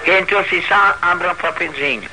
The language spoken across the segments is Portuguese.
Quem trouxe sal, abra o papelzinho.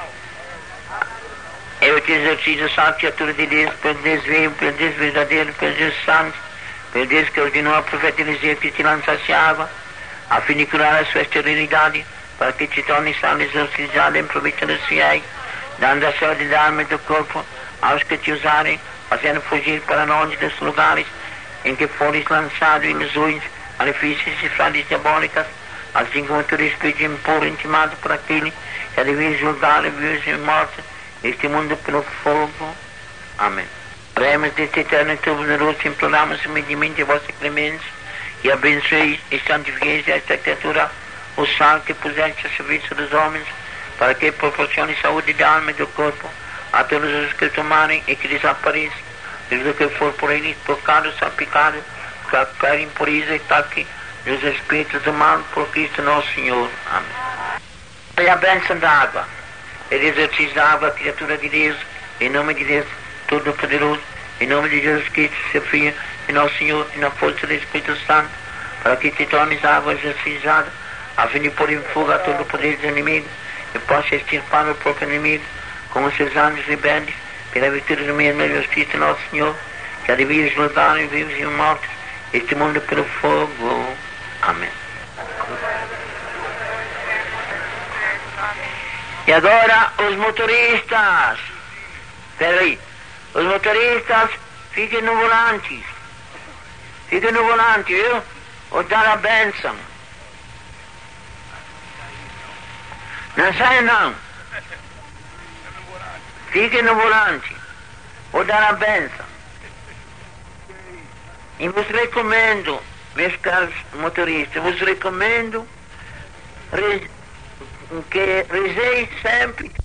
Eu te exercito, salve, criatura de Deus, pelo Deus veio, pelo Deus verdadeiro, pelo Deus santo, pelo Deus que ordenou a profeta Eliseu que te lançasse água, a fim de curar a sua esterilidade, para que te torne sal exorcizado em proveito dos fiéis, dando a saúde da alma e do corpo aos que te usarem, fazendo fugir para longe dos lugares em que fores lançado ilusões, malefícios e fraudes diabólicas, assim como todo espírito impuro intimado por aquele que devia julgar vivos e mortos, este mundo pelo fogo. Amém. Oremos deste eterno e todo-poderoso, imploramos humildemente a vossa clemência e abençoeis e santifiqueis esta criatura, o sal que puseste a serviço dos homens, para que proporcione saúde da alma e do corpo a todos os que tomarem e que desapareça tudo que for por eles tocado, salpicado, qualquer impureza e ataque dos espíritos do mal por Cristo nosso Senhor. Amém. E a bênção da água. Ele exercício da água, criatura de Deus, em nome de Deus Todo-Poderoso, em nome de Jesus Cristo, seu Filho, e nosso Senhor, e na força do Espírito Santo, para que te tornes água exercizada, a fim de pôr em fuga todo o poder dos inimigos, e possa extirpar o próprio inimigo, com os seus anjos rebeldes, pela virtude do mesmo Jesus Cristo, nosso Senhor, que há de vir julgar em vivos e mortos, este mundo pelo fogo. Amém. E agora os motoristas. Espera aí. Os motoristas fiquem no volante. Fiquem no volante, viu? Vou dar a bênção. Não sai não. Fiquem no volante. Vou dar a bênção. E vos recomendo, meus caros motoristas, vos recomendo que rezeis sempre